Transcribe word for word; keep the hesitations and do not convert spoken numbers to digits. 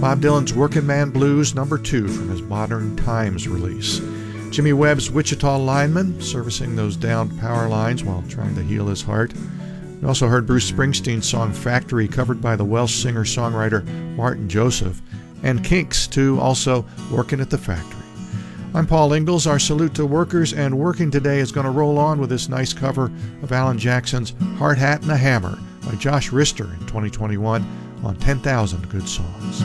Bob Dylan's Working Man Blues, number two from his Modern Times release. Jimmy Webb's Wichita Lineman, servicing those downed power lines while trying to heal his heart. We also heard Bruce Springsteen's song Factory, covered by the Welsh singer-songwriter Martin Joseph, and Kinks, too, also Working at the Factory. I'm Paul Ingalls. Our salute to workers and working today is going to roll on with this nice cover of Alan Jackson's Hard Hat and a Hammer by Josh Rister in twenty twenty-one on ten thousand Good Songs.